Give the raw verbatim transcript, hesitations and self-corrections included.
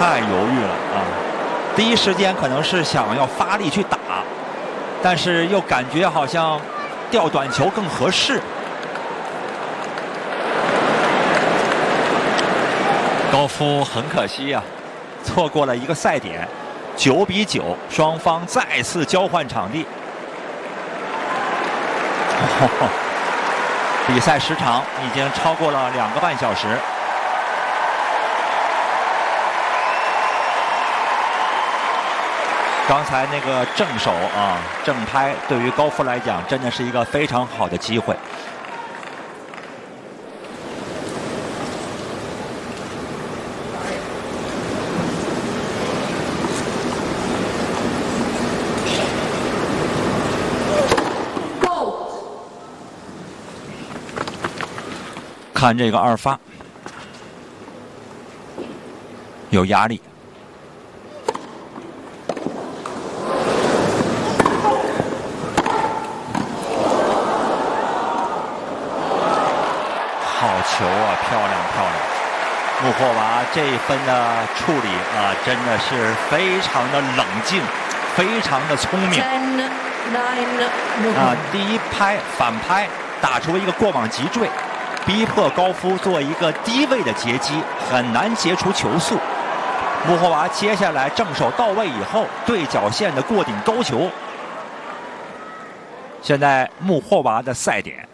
太犹豫了啊！第一时间可能是想要发力去打，但是又感觉好像吊短球更合适。高夫很可惜呀、啊，错过了一个赛点。九比九，双方再次交换场地。哦、比赛时长已经超过了两个半小时。刚才那个正手啊，正拍对于高夫来讲，真的是一个非常好的机会。看这个二发，有压力。好球啊，漂亮漂亮！穆霍娃这一分的处理啊，真的是非常的冷静，非常的聪明。啊，第一拍反拍打出一个过网急坠。逼迫高夫做一个低位的截击，很难截出球速。穆霍娃接下来正手到位以后，对角线的过顶勾球。现在穆霍娃的赛点。